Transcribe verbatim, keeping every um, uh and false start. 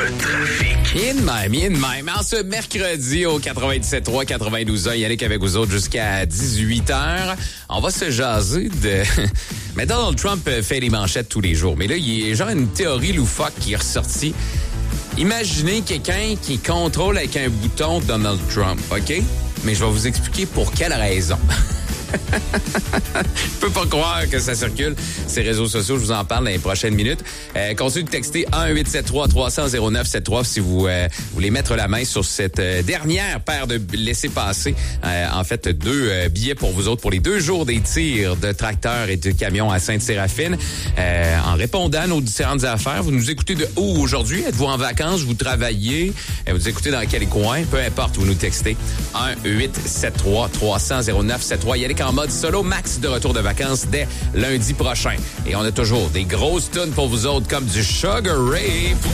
Le trafic. In même, in même. En ce mercredi au quatre-vingt-dix-sept trois, quatre-vingt-douze ans, Yannick avec vous autres jusqu'à dix-huit heures. On va se jaser de... Mais Donald Trump fait les manchettes tous les jours. Mais là, il y a genre une théorie loufoque qui est ressortie. Imaginez quelqu'un qui contrôle avec un bouton Donald Trump, OK? Mais je vais vous expliquer pour quelle raison. Je peux pas croire que ça circule. Ces réseaux sociaux, je vous en parle dans les prochaines minutes. Euh, continuez de texter un huit sept trois trois zéro zéro neuf sept trois si vous euh, voulez mettre la main sur cette euh, dernière paire de laissez-passer. Euh, en fait, deux euh, billets pour vous autres pour les deux jours des tirs de tracteurs et de camions à Sainte-Séraphine. Euh, en répondant à nos différentes affaires, vous nous écoutez de où aujourd'hui? Êtes-vous en vacances? Vous travaillez? Euh, vous écoutez dans quel coin? Peu importe, vous nous textez un huit sept trois trois zéro zéro neuf sept trois. Yannick en mode solo, Max de retour de vacances dès lundi prochain. Et on a toujours des grosses tunes pour vous autres comme du Sugar Ray.